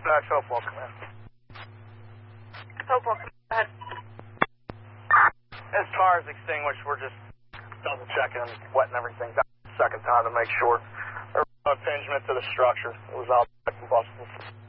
Dispatch, Hopewell, come in. Hopewell, come ahead. As far as extinguished, we're just double checking and wetting everything down a second time to make sure there was no impingement to the structure. It was all combustible.